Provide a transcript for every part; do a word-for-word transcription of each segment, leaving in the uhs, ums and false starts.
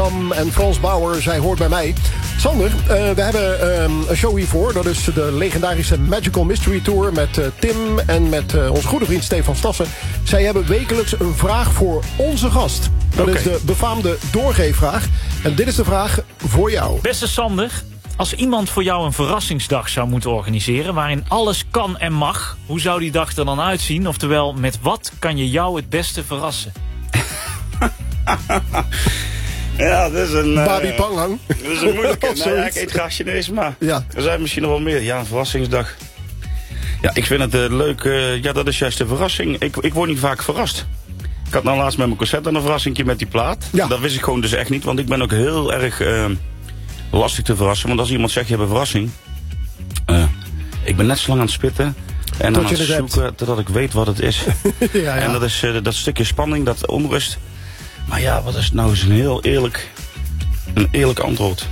Jam en Frans Bauer, zij hoort bij mij. Sander, uh, we hebben um, een show hiervoor. Dat is de legendarische Magical Mystery Tour met uh, Tim en met uh, onze goede vriend Stefan Stassen. Zij hebben wekelijks een vraag voor onze gast. Dat okay. is de befaamde doorgeefvraag. En dit is de vraag voor jou. Beste Sander, als iemand voor jou een verrassingsdag zou moeten organiseren waarin alles kan en mag, hoe zou die dag er dan uitzien? Oftewel, met wat kan je jou het beste verrassen? Ja, dat is een... Babi uh, Panghang. Dat is een moeilijke. Oh, nou, ja, ik eet graag Chinees, maar ja. er zijn misschien nog wel meer. Ja, een verrassingsdag. Ja, ik vind het uh, leuk. Uh, ja, dat is juist de verrassing. Ik, ik word niet vaak verrast. Ik had nou laatst met mijn concert een verrassingje met die plaat. Ja. Dat wist ik gewoon dus echt niet, want ik ben ook heel erg uh, lastig te verrassen. Want als iemand zegt, je hebt een verrassing. Uh, ik ben net zo lang aan het spitten. En dan aan het zoeken totdat ik weet wat het is. ja, ja. En dat is uh, dat stukje spanning, dat onrust. Maar ja, wat is nou eens een heel eerlijk, een eerlijk antwoord?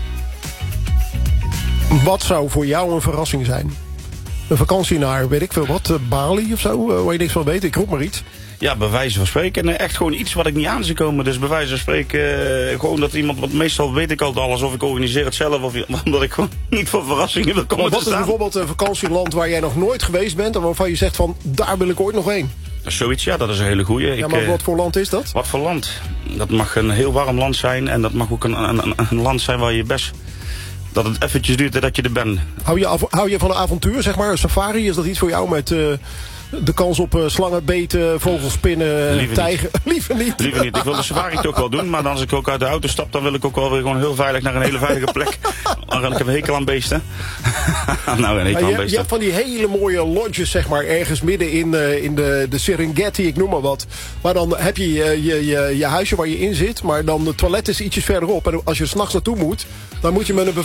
Wat zou voor jou een verrassing zijn? Een vakantie naar, weet ik veel wat, Bali of zo, uh, waar je niks van weet, ik roep maar iets. Ja, bij wijze van spreken. En echt gewoon iets wat ik niet aan zie komen. Dus bij wijze van spreken, uh, gewoon dat iemand, want meestal weet ik altijd alles of ik organiseer het zelf. Of omdat ik gewoon niet voor verrassingen wil komen. Maar wat te is staan. bijvoorbeeld een vakantieland waar jij nog nooit geweest bent en waarvan je zegt van, daar wil ik ooit nog heen? Zoiets, ja, dat is een hele goeie. Ja, maar ik, wat voor land is dat? Wat voor land? Dat mag een heel warm land zijn en dat mag ook een, een, een land zijn waar je best... dat het eventjes duurt dat je er bent. Hou je, af, hou je van een avontuur, zeg maar? Een safari, is dat iets voor jou met uh, de kans op uh, slangen, beten, vogelspinnen, Liever tijger? Niet. Liever niet. Liever niet. Ik wil de safari toch wel doen, maar als ik ook uit de auto stap, dan wil ik ook wel weer gewoon heel veilig naar een hele veilige plek. Dan ik heb een hekel aan beesten. nou, een hekel aan je, beesten. je hebt van die hele mooie lodges, zeg maar, ergens midden in, uh, in de, de Serengeti, ik noem maar wat. Maar dan heb je je, je, je je huisje waar je in zit, maar dan het toilet is ietsjes verderop. En als je 's nachts naartoe moet, dan moet je met een